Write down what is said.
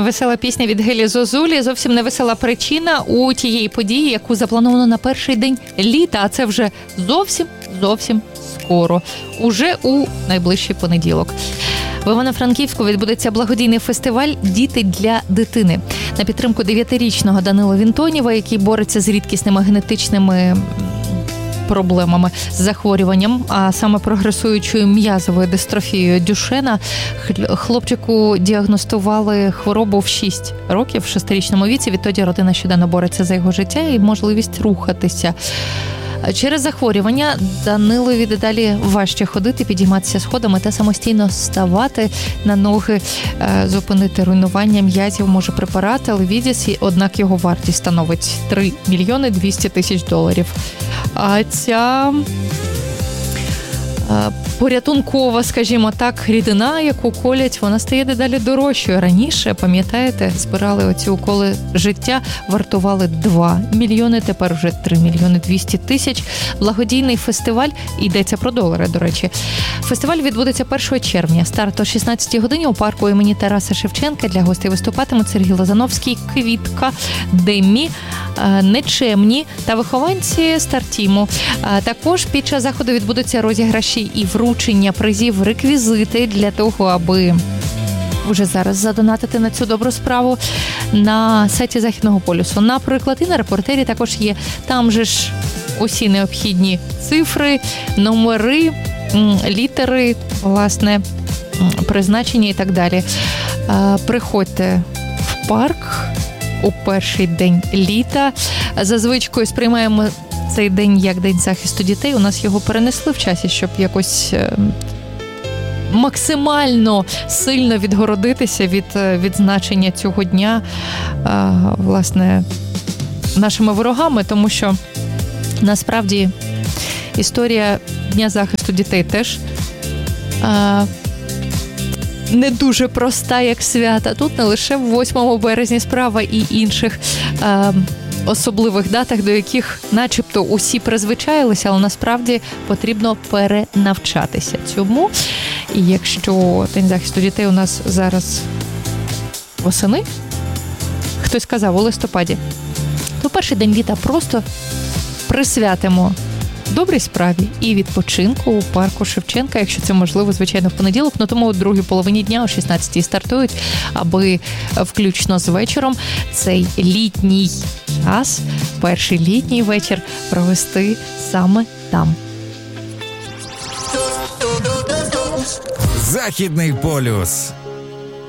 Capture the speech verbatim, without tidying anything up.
весела пісня від Гелі Зозулі. Зовсім невесела причина у тієї події, яку заплановано на перший день літа, а це вже зовсім, зовсім скоро. Уже у найближчий понеділок. В Івано-Франківську відбудеться благодійний фестиваль «Діти для дитини» на підтримку дев'ятирічного Данила Вінтонєва, який бореться з рідкісними генетичними проблемами, з захворюванням, а саме прогресуючою м'язовою дистрофією Дюшена. Хлопчику діагностували хворобу в шість років, в шестирічному віці. Відтоді родина щоденно бореться за його життя і можливість рухатися. Через захворювання Данилові дедалі важче ходити, підійматися сходами та самостійно ставати на ноги, зупинити руйнування м'язів може препарат Елевідіс, однак його вартість становить три мільйони двісті тисяч доларів. А ця порятункова, скажімо так, рідина, яку колять, вона стає дедалі дорожчою. Раніше, пам'ятаєте, збирали оці уколи життя, вартували два мільйони, тепер вже три мільйони двісті тисяч. Благодійний фестиваль, йдеться про долари, до речі. Фестиваль відбудеться першого червня. Старт о шістнадцятій годині у парку імені Тараса Шевченка. Для гостей виступатимуть Сергій Лозановський, Квітка, Деммі, Нечемні та вихованці Стартіму. Також під час заходу відбудуться розіграші і вручення призів, реквізити для того, аби вже зараз задонатити на цю добру справу на сайті Західного полюсу. Наприклад, і на репортері також є. Там же ж усі необхідні цифри, номери, літери, власне, призначення і так далі. Приходьте в парк у перший день літа. За звичкою сприймаємо цей день як День захисту дітей. У нас його перенесли в часі, щоб якось максимально сильно відгородитися від відзначення цього дня, власне, нашими ворогами, тому що насправді історія Дня захисту дітей теж не дуже проста, як свята. Тут не лише в восьмому березня справа і інших е, особливих датах, до яких начебто усі призвичаїлися, але насправді потрібно перенавчатися цьому. І якщо День захисту дітей у нас зараз восени, хтось сказав у листопаді, то перший день літа просто присвятимо добрій справі і відпочинку у парку Шевченка, якщо це можливо, звичайно, в понеділок, но тому у другій половині дня о шістнадцятій стартують, аби включно з вечором цей літній час, перший літній вечір провести саме там. Західний полюс.